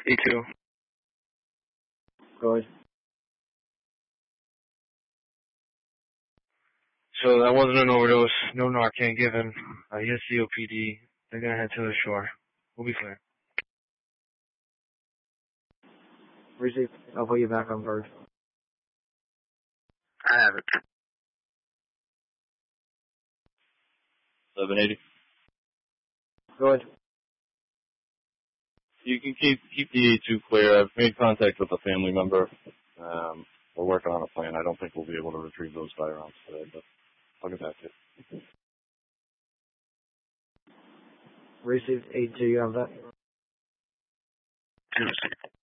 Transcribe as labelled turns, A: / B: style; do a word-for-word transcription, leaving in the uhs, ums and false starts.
A: E two.
B: Go ahead.
A: So that wasn't an overdose. No Narcan given. Uh, yes, C O P D. They're gonna head to the shore. We'll be clear.
B: Receive. I'll put you back on guard.
A: I have it.
C: seven eighty.
B: Go ahead.
C: You can keep keep the A two clear. I've made contact with a family member. Um, we're working on a plan. I don't think we'll be able to retrieve those firearms today, but I'll get back to you.
B: Received. eight two, you have that?
A: Two.